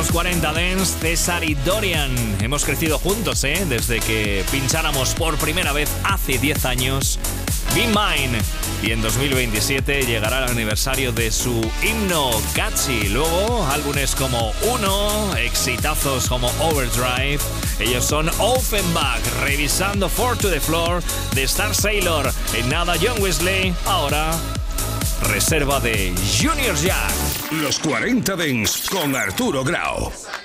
los 40 Dance, César y Dorian. Hemos crecido juntos, desde que pincháramos por primera vez hace 10 años Be Mine. Y en 2027 llegará el aniversario de su himno Catchy. Luego, álbumes como Uno, exitazos como Overdrive. Ellos son Offenbach, revisando Four to the Floor de Star Sailor. En nada, John Wesley. Ahora, reserva de Junior Jack. Los 40 Dance con Arturo Grau.